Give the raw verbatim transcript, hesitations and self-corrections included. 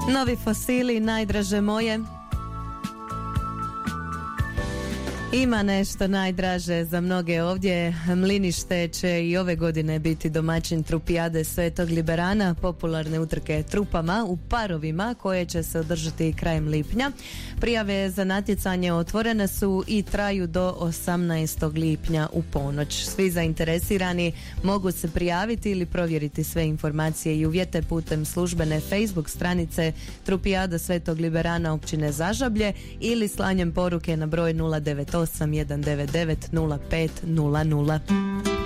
Novi fosili, najdraže moje. Ima nešto najdraže za mnoge ovdje. Mlinište će i ove godine biti domaćin Trupijade Svetog Liberana, popularne utrke trupama u parovima koje će se održati krajem lipnja. Prijave za natjecanje otvorene su i traju do osamnaestog lipnja u ponoć. Svi zainteresirani mogu se prijaviti ili provjeriti sve informacije i uvjete putem službene Facebook stranice Trupijada Svetog Liberana općine Zažablje ili slanjem poruke na broj nula devet osam jedan devet devet nula pet nula nula.